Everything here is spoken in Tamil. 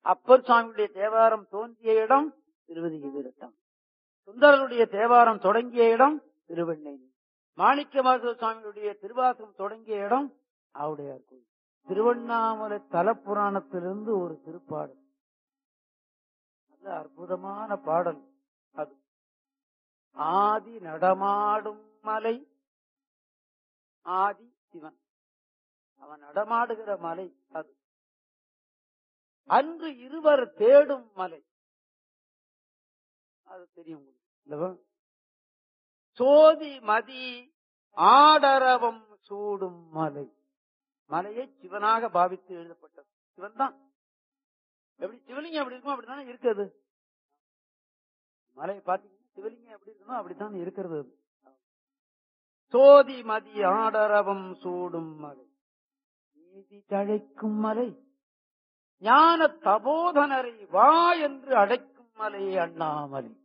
அப்பர் சுவாமியுடைய தேவாரம் தோன்றிய இடம் திருவதிகிவிரட்டம். சுந்தரருடைய தேவாரம் தொடங்கிய இடம் திருவெண்ணெய். மாணிக்கவாசக சுவாமியுடைய திருவாசகம் தொடங்கிய இடம் ஆவுடையார் கோயில். திருவண்ணாமலை தலப்புராணத்திலிருந்து ஒரு திருப்பாடல், நல்ல அற்புதமான பாடல் அது. ஆதி நடமாடும் மலை, ஆதி சிவன், அவன் நடமாடுகிற மலை அது. அன்று இருவர் தேடும் மலை, அது தெரியும். சோதி மதி ஆடரவம் சூடும் மலை, மலையை சிவனாக பாவித்து எழுதப்பட்டது. சிவன் தான். எப்படி சிவலிங்கம் எப்படி இருக்கும் அப்படித்தானே இருக்கிறது. மலையை பார்த்தீங்கன்னா சிவலிங்கம் எப்படி இருக்கணும் அப்படித்தான் இருக்கிறது. சோதி மதி ஆடரவம் சூடும் மலை, நீதி தழைக்கும் மலை, ஞான தபோதனரை வா என்று அழைக்கும் மலை அண்ணாமலை.